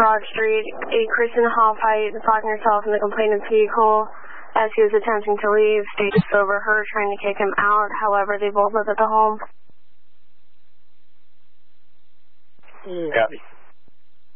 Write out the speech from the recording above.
Broad Street. A Kristen Hoffheit finding herself in the complainant's vehicle as he was attempting to leave. Status over her trying to kick him out. However, they both live at the home. Copy.